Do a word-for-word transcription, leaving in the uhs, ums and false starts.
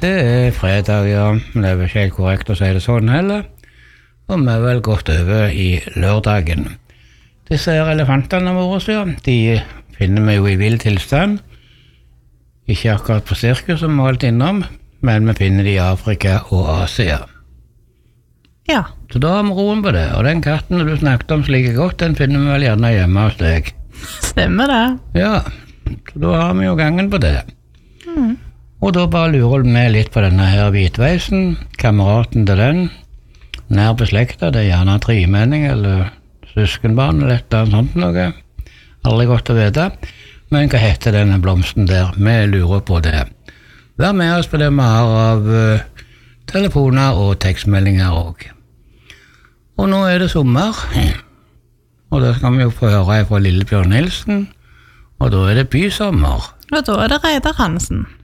Det er fredag, ja. Det er vel ikke helt korrekt å si det sånn heller. Og vi er vel gått over i lørdagen. Disse her elefantene våre, så, de finner vi jo i vill tilstand. Ikke akkurat på sirkus som vi har holdt innom, men vi finner de i Afrika og Asia. Ja. Så da har vi roen på det. Og den katten du snakket om slik godt, den finner vi vel gjerne hjemme hos deg. Stemmer det. Ja, så da har vi jo gangen på det. Mm. Og da bare lurer vi litt på denne her hvitveisen, kameraten til den, nær beslektet, det er gjerne trimenning eller søskenbarn eller et eller annet sånt noe. Aldri godt å vite. Men hva heter denne blomsten der? Vi lurer på det. Vær med oss på det vi har av uh, telefoner og tekstmeldinger også. Og nå er det sommer, og da skal vi jo få høre fra Lillebjørn Nilsen, og da er det bysommer. Og da er det Reidar Hansen.